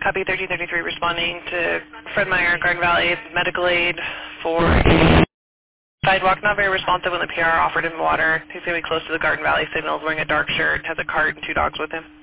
Copy 1333 responding to Fred Meyer, Garden Valley medical aid for a sidewalk. Not very responsive when the PR offered him water. He's going to be close to the Garden Valley signals, wearing a dark shirt, has a cart and 2 dogs with him.